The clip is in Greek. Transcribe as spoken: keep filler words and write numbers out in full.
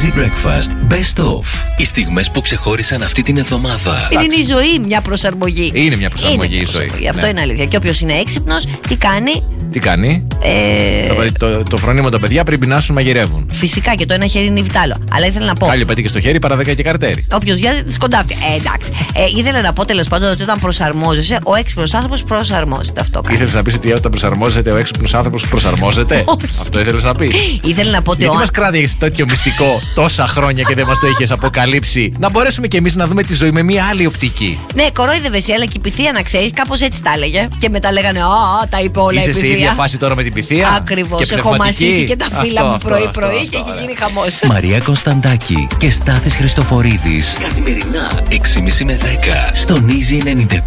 Easy Breakfast Best Of. Οι στιγμές που ξεχώρισαν αυτή την εβδομάδα. Είναι η ζωή μια προσαρμογή. Είναι μια προσαρμογή είναι η ζωή. προσαρμογή. Αυτό ναι. είναι αλήθεια. Και όποιος είναι έξυπνος, τι κάνει? Τι κάνει? Ε... Το, το, το φρόνιμο τα παιδιά πριν πεινάσουν μαγειρεύουν. Φυσικά και το ένα χέρι είναι νυφτάλο. Αλλά ήθελα να πω. Κάλιο πέτει και στο χέρι, παρά δέκα και καρτέρι. Όποιος βιάζεται σκοντάφτει. Ε, εντάξει. Ε, ήθελα να πω τέλος πάντων ότι όταν προσαρμόζεσαι, ο έξυπνος άνθρωπος προσαρμόζεται. Αυτό κάνει. Ήθελες να πεις ότι όταν προσαρμόζεται, ο έξυπνος άνθρωπος προσαρμόζεται? Όχι. Αυτό ήθελες να πεις? Ήθελα να πω ότι. Γιατί ο... μας κράτηγες τέτοιο μυστικό τόσα χρόνια και δεν μας το είχες αποκαλύψει? Να μπορέσουμε κι εμείς να δούμε τη ζωή με μια άλλη οπτική. Ναι, κορόιδευες, αλλά και η Πυθία να ξέρεις, κάπως έτσι τα έλεγε. Και μετά λέγανε, Α, τα είπε όλα η Είσαι σε Πυθία. ίδια φάση τώρα με την Πυθία. Ακριβώς. Έχω μασίσει και τα φύλλα μου πρωί-πρωί και έχει γίνει χαμός. Μαρία Κωνσταντάκη και Στάθης Χριστοφορίδης. Καθημερινά έξι και μισή με δέκα στον Easy ενενήντα.